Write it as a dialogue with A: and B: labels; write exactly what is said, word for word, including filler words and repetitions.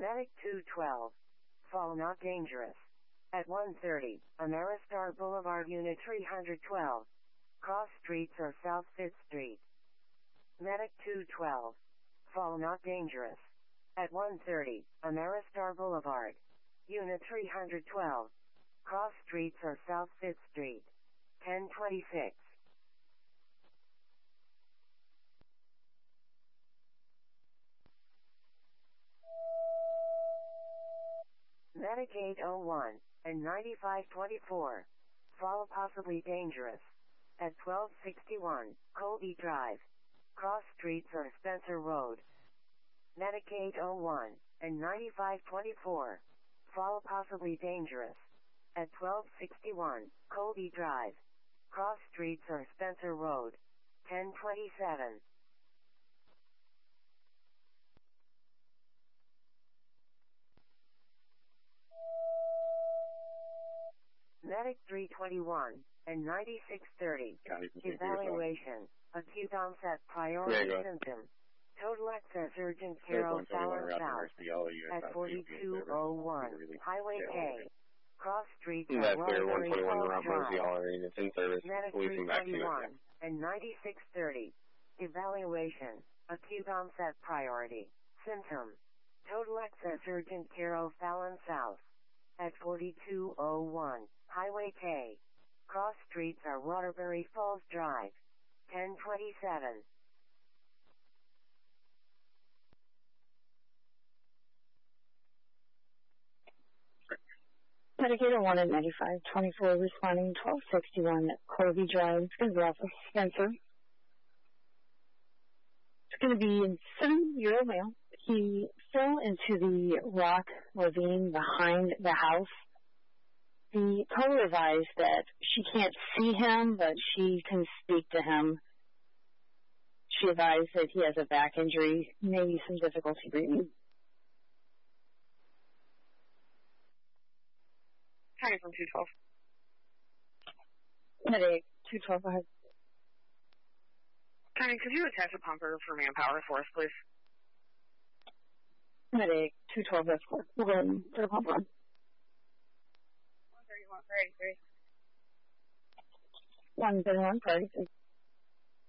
A: Medic two twelve. Fall not dangerous. At one thirty, Ameristar Boulevard, Unit three twelve. Cross streets or South fifth Street. Medic two twelve. Fall not dangerous. At one thirty, Ameristar Boulevard, Unit three twelve. Cross streets or South fifth Street. ten twenty-six. Medic eight oh one and ninety-five twenty-four. Fall possibly dangerous. At twelve sixty-one, Colby Drive. Cross streets or Spencer Road. Medic eight oh one and ninety-five twenty-four. Fall possibly dangerous. At twelve sixty-one, Colby Drive. Cross streets or Spencer Road. ten twenty-seven. Medic three twenty-one and ninety-six thirty. Evaluation. Acute onset priority symptom. Total access urgent care of Fallon South. At forty-two oh one. Highway K. Cross streets at Waterbury Falls Drive. Medic three twenty-one and ninety-six thirty. Evaluation. Acute onset priority symptom. Total access urgent care of Fallon South. At forty-two oh one. Highway K. Cross streets are Waterbury Falls Drive. ten twenty-seven.
B: Medicator one at ninety-five twenty-four responding twelve sixty-one Colby Drive. It's going to be off of Spencer. It's going to be in seven-year-old male. He fell into the rock ravine behind the house. The caller advised that she can't see him, but she can speak to him. She advised that he has a back injury, maybe some difficulty breathing.
C: County from two twelve.
B: Medic two twelve, go ahead.
C: County, could you attach a pumper for manpower for us, please?
B: Medic two twelve, that's correct. We'll go ahead and put a pump on.
C: one thirty-one, thirty-three.
B: one thirty-one, thirty-three.